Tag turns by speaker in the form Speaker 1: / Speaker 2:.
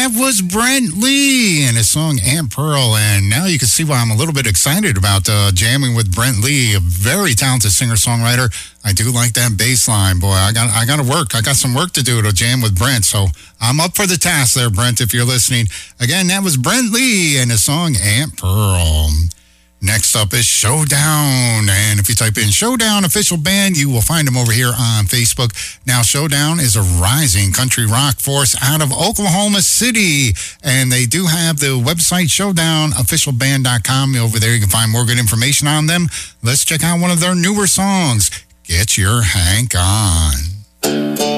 Speaker 1: That was Brent Lee and his song Aunt Pearl. And now you can see why I'm a little bit excited about jamming with Brent Lee, a very talented singer-songwriter. I do like that bass line, boy. I got to work. I got some work to do to jam with Brent. So I'm up for the task there, Brent, if you're listening. Again, that was Brent Lee and his song Aunt Pearl. Next up is Showdown, and if you type in Showdown Official Band, you will find them over here on Facebook. Now, Showdown is a rising country rock force out of Oklahoma City, and they do have the website showdownofficialband.com. Over there, you can find more good information on them. Let's check out one of their newer songs, Get Your Hank On.